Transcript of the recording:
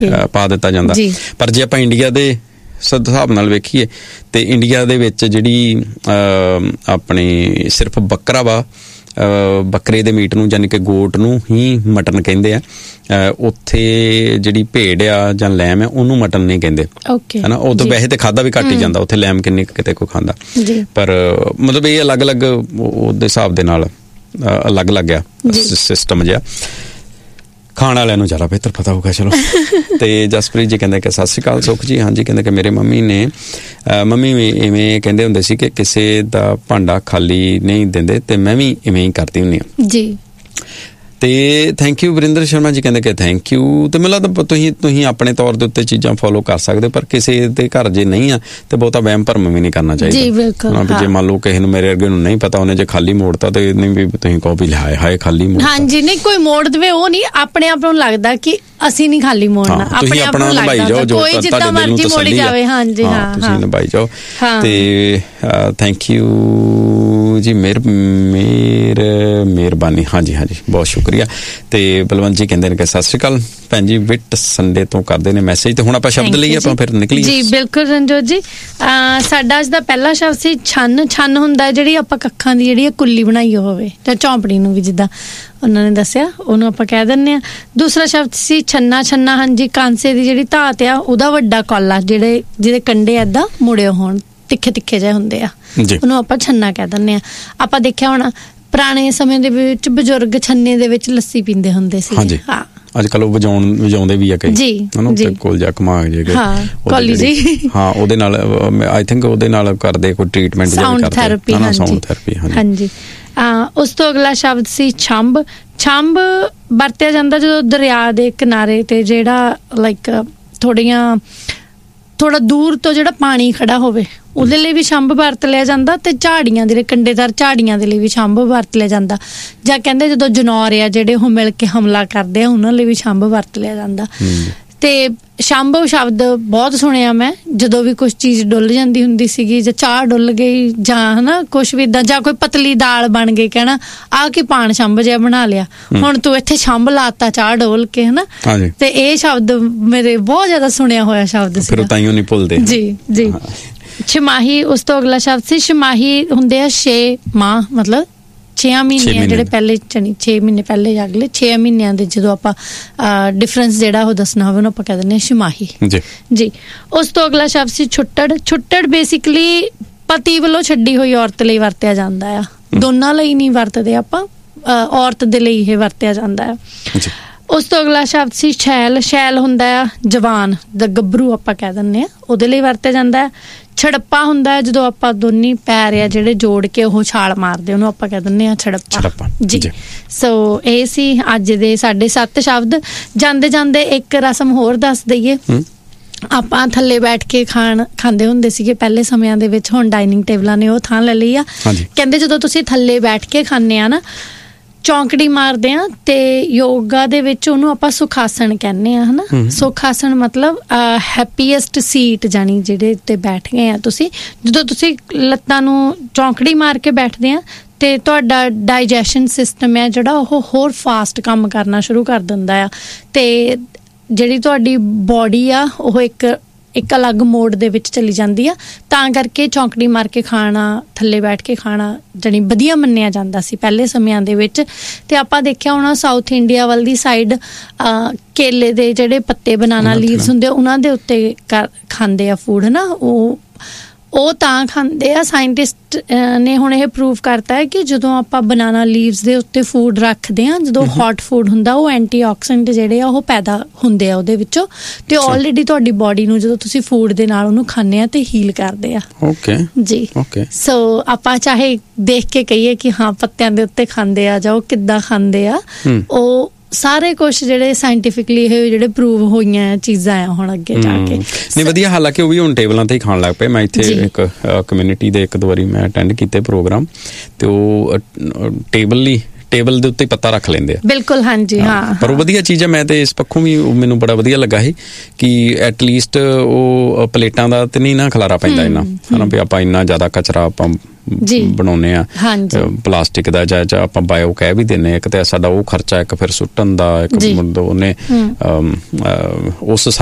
ਪਾ ਦਿੱਤਾ ਜਾਂਦਾ। ਪਰ ਜੇ ਆਪਾਂ ਇੰਡੀਆ ਦੇ ਹਿਸਾਬ ਨਾਲ ਵੇਖੀਏ ਤੇ ਇੰਡੀਆ ਦੇ ਵਿੱਚ ਜਿਹੜੀ ਆਪਣੀ ਸਿਰਫ ਬੱਕਰਾ ਵਾ, ਬੱਕਰੇ ਦੇ ਮੀਟ ਨੂੰ ਯਾਨੀ ਕਿ ਗੋਟ ਨੂੰ ਹੀ ਮਟਨ ਕਹਿੰਦੇ ਆ। ਉੱਥੇ ਜਿਹੜੀ ਭੇਡ ਆ ਜਾਂ ਲੈਮ ਆ ਉਹਨੂੰ ਮਟਨ ਨਹੀਂ ਕਹਿੰਦੇ, ਹੈ ਨਾ। ਉਹ ਤਾਂ ਵੈਸੇ ਤਾਂ ਖਾਧਾ ਵੀ ਘੱਟ ਹੀ ਜਾਂਦਾ ਉੱਥੇ, ਲੈਮ ਕਿੰਨੀ ਕਿਤੇ ਕੋਈ ਖਾਂਦਾ, ਪਰ ਮਤਲਬ ਇਹ ਅਲੱਗ ਅਲੱਗ ਉਹਦੇ ਹਿਸਾਬ ਦੇ ਨਾਲ ਅਲੱਗ ਅਲੱਗ ਆ ਸਿਸਟਮ ਜਿਹਾ। ਖਾਣ ਵਾਲਿਆਂ ਨੂੰ ਜ਼ਿਆਦਾ ਬਿਹਤਰ ਪਤਾ ਹੋਊਗਾ। ਚਲੋ ਤੇ ਜਸਪ੍ਰੀਤ ਜੀ ਕਹਿੰਦੇ ਕਿ ਸਤਿ ਸ਼੍ਰੀ ਅਕਾਲ ਸੁਖ ਜੀ। ਹਾਂਜੀ, ਕਹਿੰਦੇ ਕਿ ਮੇਰੇ ਮੰਮੀ ਵੀ ਇਵੇਂ ਕਹਿੰਦੇ ਹੁੰਦੇ ਸੀ ਕਿ ਕਿਸੇ ਦਾ ਭਾਂਡਾ ਖਾਲੀ ਨਹੀਂ ਦਿੰਦੇ, ਤੇ ਮੈਂ ਵੀ ਇਵੇਂ ਹੀ ਕਰਦੀ ਹੁੰਦੀ ਹਾਂ ਜੀ। ਤੇ ਥੈਂਕ ਯੂ ਵਰਿੰਦਰ ਸ਼ਰਮਾ ਜੀ ਕਹਿੰਦੇ ਕਿ ਥੈਂਕ ਯੂ। ਤੇ ਮੈਨੂੰ ਲੱਗਦਾ ਤੁਸੀਂ ਆਪਣੇ ਤੌਰ ਦੇ ਉੱਤੇ ਚੀਜ਼ਾਂ ਫੋਲੋ ਕਰ ਸਕਦੇ, ਪਰ ਕਿਸੇ ਦੇ ਘਰ ਜੇ ਨਹੀਂ ਆ ਤੇ ਬਹੁਤਾ ਵਹਿਮ ਭਰਮ ਵੀ ਨਹੀਂ ਕਰਨਾ ਚਾਹੀਦਾ। ਜੇ ਮੰਨ ਲਓ ਕਿਸੇ ਨੂੰ, ਮੇਰੇ ਅੱਗੇ ਨੂੰ ਨਹੀਂ ਪਤਾ, ਉਹਨੇ ਜੇ ਖਾਲੀ ਮੋੜਤਾ ਤੇ ਨਹੀਂ ਵੀ ਤੁਸੀਂ ਕਹੋ ਵੀ ਹਾਏ ਖਾਲੀ ਮੋੜ। ਹਾਂਜੀ, ਨਹੀਂ ਕੋਈ ਮੋੜ ਦੇਵੇ ਉਹ ਨਹੀਂ, ਆਪਣੇ ਆਪ ਨੂੰ ਲੱਗਦਾ ਕਿ ਅਸੀਂ ਨਹੀਂ ਖਾਲੀ ਮੋੜਨਾ, ਆਪਣੇ ਆਪ ਨੂੰ ਨਿਭਾਈ ਜਾਓ, ਜੋ ਤੁਹਾਡੇ ਦਿਲ ਨੂੰ ਤਸੱਲੀ ਜਾਵੇ। ਹਾਂਜੀ ਹਾਂ, ਤੁਸੀਂ ਨਿਭਾਈ ਜਾਓ। ਤੇ ਥੈਂਕ ਯੂ ਜੀ, ਮਿਹਰਬਾਨੀ। ਹਾਂਜੀ ਬਹੁਤ ਸ਼ੁਕਰੀਆ। ਤੇ ਬਲਵੰਤ ਜੀ ਕਹਿੰਦੇ ਨੇ ਕਿ ਸਤਿ ਸ਼੍ਰੀ ਅਕਾਲ ਭੈਣ ਜੀ, ਵਿਟ ਸੰਡੇ ਤੋਂ ਕਰਦੇ ਨੇ ਮੈਸੇਜ। ਤੇ ਹੁਣ ਆਪਾਂ ਸ਼ਬਦ ਲਈ ਆਪਾਂ ਫਿਰ ਨਿਕਲੀਏ ਜੀ। ਬਿਲਕੁਲ ਰਣਜੋਤ ਜੀ, ਸਾਡਾ ਅੱਜ ਦਾ ਪਹਿਲਾ ਸ਼ਬਦ ਸੀ ਛੰਨ। ਛੰਨ ਹੁੰਦਾ ਜਿਹੜੀ ਆਪਾਂ ਕੱਖਾਂ ਦੀ ਜਿਹੜੀ ਕੁੱਲੀ ਬਣਾਈ ਹੋਵੇ, ਜਾਂ ਝੌਂਪੜੀ ਨੂੰ ਵੀ ਜਿੱਦਾਂ ਉਹਨਾਂ ਨੇ ਦੱਸਿਆ ਉਹਨੂੰ ਆਪਾਂ ਕਹਿ ਦਿੰਦੇ ਹਾਂ। ਦੂਸਰਾ ਸ਼ਬਦ ਸੀ ਛੰਨਾ। ਛੰਨਾ ਹਾਂਜੀ ਕਾਂਸੇ ਦੀ ਜਿਹੜੀ ਧਾਤ ਆ ਉਹਦਾ ਵੱਡਾ ਕੌਲਾ, ਜਿਹਦੇ ਕੰਢੇ ਏਦਾਂ ਮੁੜੇ ਹੋਣ, ਤਿੱਖੇ ਜਿਹੇ ਹੁੰਦੇ ਆ, ਉਹਨੂੰ ਆਪਾਂ ਛੰਨਾ ਕਹਿ ਦਿੰਦੇ ਹਾਂ। ਆਪਾਂ ਦੇਖਿਆ ਹੋਣਾ ਪੁਰਾਣੇ ਸਮੇਂ ਦੇ ਵਿੱਚ ਬਜ਼ੁਰਗ ਛੰਨੇ ਦੇ ਵਿੱਚ ਲੱਸੀ ਪੀਂਦੇ ਹੁੰਦੇ ਸੀ। ਹਾਂ, ਅੱਜ ਕੱਲ ਉਹ ਵਜਾਉਂਦੇ ਵੀ ਆ ਕਈ ਜੀ, ਕੋਲ ਜਾ ਕਮਾ ਜੇ ਕੌਲੀ ਜੀ। ਹਾਂ, ਉਹਦੇ ਨਾਲ ਆਈ ਥਿੰਕ ਉਹਦੇ ਨਾਲ ਕਰਦੇ ਕੋਈ ਟ੍ਰੀਟਮੈਂਟ, ਸਾਊਂਡ ਥੈਰੇਪੀ। ਹਾਂਜੀ। ਉਸ ਤੋਂ ਅਗਲਾ ਸ਼ਬਦ ਸੀ ਛੰਭ। ਛੰਭ ਵਰਤਿਆ ਜਾਂਦਾ ਜਦੋਂ ਦਰਿਆ ਦੇ ਕਿਨਾਰੇ ਤੇ ਜਿਹੜਾ ਥੋੜਾ ਦੂਰ ਤੋਂ ਜਿਹੜਾ ਪਾਣੀ ਖੜਾ ਹੋਵੇ ਉਹਦੇ ਲਈ ਵੀ ਛੰਭ ਵਰਤ ਲਿਆ ਜਾਂਦਾ, ਤੇ ਝਾੜੀਆਂ ਜਿਹੜੇ ਕੰਡੇਦਾਰ ਝਾੜੀਆਂ ਦੇ ਲਈ ਵੀ ਛੰਭ ਵਰਤ ਲਿਆ ਜਾਂਦਾ। ਜਾਂ ਕਹਿੰਦੇ ਜਦੋਂ ਜਨੌਰ ਆ ਜਿਹੜੇ ਉਹ ਮਿਲ ਕੇ ਹਮਲਾ ਕਰਦੇ ਆ ਉਹਨਾਂ ਲਈ ਵੀ ਛੰਭ ਵਰਤ ਲਿਆ ਜਾਂਦਾ। ਤੇ ਛੰਭ ਸ਼ਬਦ ਬਹੁਤ ਸੁਣਿਆ ਮੈਂ, ਜਦੋਂ ਵੀ ਕੁਛ ਚੀਜ਼ ਡੁੱਲ ਜਾਂਦੀ ਹੁੰਦੀ ਸੀਗੀ, ਜਾਂ ਚਾਹ ਡੁੱਲ ਗਈ, ਜਾਂ ਹਨਾ ਕੁਛ ਵੀ ਏਦਾਂ, ਜਾਂ ਕੋਈ ਪਤਲੀ ਦਾਲ ਬਣ ਗਈ, ਕਹਿਣਾ ਆਹ ਕੀ ਪਾਣ ਛੰਭ ਜਿਹਾ ਬਣਾ ਲਿਆ, ਹੁਣ ਤੂੰ ਇੱਥੇ ਛੰਭ ਲਾਤਾ ਚਾਹ ਡੋਲ ਕੇ, ਹਨਾ। ਤੇ ਇਹ ਸ਼ਬਦ ਮੇਰੇ ਬਹੁਤ ਜ਼ਿਆਦਾ ਸੁਣਿਆ ਹੋਇਆ ਸ਼ਬਦ ਸੀ ਜੀ। ਛਮਾਹੀ, ਉਸ ਤੋਂ ਅਗਲਾ ਸ਼ਬਦ ਸੀ ਛਮਾਹੀ। ਹੁੰਦੇ ਆ 6 ਮਾਹ, ਮਤਲਬ 6 ਮਹੀਨੇ ਜਿਹੜੇ ਪਹਿਲੇ 6 ਮਹੀਨੇ ਪਹਿਲੇ ਜਾਂ ਅਗਲੇ 6 ਮਹੀਨਿਆਂ ਦੇ ਜਦੋਂ ਆਪਾਂ ਡਿਫਰੈਂਸ ਜਿਹੜਾ ਉਹ ਦੱਸਣਾ ਹੋਵੇ ਉਹਨੂੰ ਆਪਾਂ ਕਹਿ ਦਿੰਦੇ ਹਾਂ ਛਮਾਹੀ ਜੀ। ਉਸ ਤੋਂ ਅਗਲਾ ਸ਼ਬਦ ਸੀ ਛੁੱਟੜ। ਛੁੱਟੜ ਬੇਸਿਕਲੀ ਪਤੀ ਵੱਲੋਂ ਛੱਡੀ ਹੋਈ ਔਰਤ ਲਈ ਵਰਤਿਆ ਜਾਂਦਾ ਆ, ਦੋਨਾਂ ਲਈ ਨਹੀਂ ਵਰਤਦੇ ਆਪਾਂ, ਔਰਤ ਦੇ ਲਈ ਇਹ ਵਰਤਿਆ ਜਾਂਦਾ ਆ। ਉਸ ਤੋਂ ਅਗਲਾ ਸ਼ਬਦ ਸੀ ਛੈਲ। ਛੈਲ ਹੁੰਦਾ ਆ ਜਵਾਨ ਦਾ ਗੱਭਰੂ, ਆਪਾਂ ਕਹਿ ਦਿੰਦੇ ਆ, ਉਹਦੇ ਲਈ ਵਰਤਿਆ ਜਾਂਦਾ। ਛੜੱਪਾ ਹੁੰਦਾ ਹੈ ਜਦੋਂ ਆਪਾਂ ਦੋਨੀ ਪੈਰ ਆ ਜਿਹੜੇ ਜੋੜ ਕੇ ਉਹ ਛਾਲ ਮਾਰਦੇ, ਉਹਨੂੰ ਆਪਾਂ ਕਹਿ ਦਿੰਦੇ ਆ ਛੜੱਪਾ ਜੀ। ਸੋ ਇਹ ਸੀ ਅੱਜ ਦੇ ਸਾਡੇ 7 ਸ਼ਬਦ। ਜਾਂਦੇ ਜਾਂਦੇ ਇੱਕ ਰਸਮ ਹੋਰ ਦੱਸ ਦਈਏ। ਆਪਾਂ ਥੱਲੇ ਬੈਠ ਕੇ ਖਾਂਦੇ ਹੁੰਦੇ ਸੀਗੇ ਪਹਿਲੇ ਸਮਿਆਂ ਦੇ ਵਿੱਚ, ਹੁਣ ਡਾਈਨਿੰਗ ਟੇਬਲਾਂ ਨੇ ਉਹ ਥਾਂ ਲੈ ਲਈ ਆ। ਕਹਿੰਦੇ ਜਦੋਂ ਤੁਸੀਂ ਥੱਲੇ ਬੈਠ ਕੇ ਖਾਂਦੇ ਆ ਨਾ, ਚੌਂਕੜੀ ਮਾਰਦੇ ਆ, ਤੇ ਯੋਗਾ ਦੇ ਵਿੱਚ ਉਹਨੂੰ ਆਪਾਂ ਸੁਖਾਸਨ ਕਹਿੰਦੇ ਆ, ਹਨਾ। ਸੁਖਾਸਨ ਮਤਲਬ ਹੈਪੀਐਸਟ ਸੀਟ, ਜਾਣੀ ਜਿਹੜੇ ਉੱਤੇ ਬੈਠ ਗਏ ਆ ਤੁਸੀਂ। ਜਦੋਂ ਤੁਸੀਂ ਲੱਤਾਂ ਨੂੰ ਚੌਂਕੜੀ ਮਾਰ ਕੇ ਬੈਠਦੇ ਆ ਤੇ ਤੁਹਾਡਾ ਡਾਈਜੈਸ਼ਨ ਸਿਸਟਮ ਹੈ ਜਿਹੜਾ ਉਹ ਹੋਰ ਫਾਸਟ ਕੰਮ ਕਰਨਾ ਸ਼ੁਰੂ ਕਰ ਦਿੰਦਾ ਆ, ਤੇ ਜਿਹੜੀ ਤੁਹਾਡੀ ਬੋਡੀ ਆ ਉਹ ਇੱਕ ਅਲੱਗ ਮੋਡ ਦੇ ਵਿੱਚ ਚਲੀ ਜਾਂਦੀ ਆ। ਤਾਂ ਕਰਕੇ ਚੌਂਕੜੀ ਮਾਰ ਕੇ ਖਾਣਾ, ਥੱਲੇ ਬੈਠ ਕੇ ਖਾਣਾ ਜਾਣੀ ਵਧੀਆ ਮੰਨਿਆ ਜਾਂਦਾ ਸੀ ਪਹਿਲੇ ਸਮਿਆਂ ਦੇ ਵਿੱਚ। ਤੇ ਆਪਾਂ ਦੇਖਿਆ ਹੋਣਾ ਸਾਊਥ ਇੰਡੀਆ ਵੱਲ ਦੀ ਸਾਈਡ ਕੇਲੇ ਦੇ ਜਿਹੜੇ ਪੱਤੇ, ਬਨਾਨਾ ਲੀਵਸ ਹੁੰਦੇ, ਉਹਨਾਂ ਦੇ ਉੱਤੇ ਖਾਂਦੇ ਆ ਫੂਡ, ਹਨਾ। ਉਹ ਤਾਂ ਖਾਂਦੇ ਆ, ਸਾਇੰਟਿਸਟ ਨੇ ਹੁਣ ਇਹ ਪ੍ਰੂਵ ਕਰਤਾ ਹੈ ਕਿ ਜਦੋਂ ਆਪਾਂ ਬਨਾਨਾ ਲੀਵਸ ਦੇ ਉੱਤੇ ਫੂਡ ਰੱਖਦੇ ਹਾਂ, ਜਦੋਂ ਹੌਟ ਫੂਡ ਹੁੰਦਾ, ਉਹ ਐਂਟੀਆਕਸੀਡੈਂਟ ਜਿਹੜੇ ਆ ਉਹ ਪੈਦਾ ਹੁੰਦੇ ਆ ਉਹਦੇ ਵਿੱਚੋਂ, ਤੇ ਆਲਰੇਡੀ ਤੁਹਾਡੀ ਬੋਡੀ ਨੂੰ ਜਦੋਂ ਤੁਸੀਂ ਫੂਡ ਦੇ ਨਾਲ ਉਹਨੂੰ ਖਾਂਦੇ ਆ ਤੇ ਹੀਲ ਕਰਦੇ ਆ ਜੀ। ਸੋ ਆਪਾਂ ਚਾਹੇ ਦੇਖ ਕੇ ਕਹੀਏ ਕਿ ਹਾਂ ਪੱਤਿਆਂ ਦੇ ਉੱਤੇ ਖਾਂਦੇ ਆ ਜਾਂ ਉਹ ਕਿੱਦਾਂ ਖਾਂਦੇ ਆ, ਉਹ ਸਾਰੇ ਕੁਛ ਜਿਹੜੇ ਸਾਇੰਟੀਫਿਕਲੀ ਇਹ ਜਿਹੜੇ ਪ੍ਰੂਵ ਹੋਈਆਂ ਚੀਜ਼ਾਂ ਆ ਹੁਣ ਅੱਗੇ ਜਾ ਕੇ। ਨਹੀਂ ਵਧੀਆ, ਹਾਲਾਂਕਿ ਉਹ ਵੀ ਹੁਣ ਟੇਬਲਾਂ ਤੇ ਹੀ ਖਾਣ ਲੱਗ ਪਏ। ਮੈਂ ਇੱਥੇ ਇੱਕ ਕਮਿਊਨਿਟੀ ਦੇ ਇੱਕ ਦੋ ਵਾਰੀ ਮੈਂ ਅਟੈਂਡ ਕੀਤੇ ਪ੍ਰੋਗਰਾਮ, ਤੇ ਉਹ ਟੇਬਲ ਦੇ ਉੱਤੇ ਪੱਤਾ ਰੱਖ ਲੈਂਦੇ ਆ। ਬਿਲਕੁਲ, ਹਾਂਜੀ ਹਾਂ। ਪਰ ਉਹ ਵਧੀਆ ਚੀਜ਼ ਹੈ, ਮੈਂ ਤੇ ਇਸ ਪੱਖੋਂ ਵੀ ਮੈਨੂੰ ਬੜਾ ਵਧੀਆ ਲੱਗਾ ਸੀ ਕਿ ਐਟਲੀਸਟ ਉਹ ਪਲੇਟਾਂ ਦਾ ਤੇ ਨਹੀਂ ਨਾ ਖਲਾਰਾ ਪੈਂਦਾ ਇੰਨਾ, ਹਨਾ ਵੀ ਆਪਾਂ ਇੰਨਾ ਜ਼ਿਆਦਾ ਕਚਰਾ ਆਪਾਂ ਬਣਾਉਂਦੇ ਆ ਪਲਾਸਟਿਕ ਦਾ, ਜਾਂ ਆਪਾਂ ਬਾਇਓ ਕਹਿ ਵੀ ਦਿੰਦੇ ਆ। ਇੱਕ ਤਾਂ ਸਾਡਾ ਉਹ ਖਰਚਾ, ਇੱਕ ਫਿਰ ਸੁੱਟਣ ਦਾ, ਇੱਕ ਉਹਨੇ ਉਸ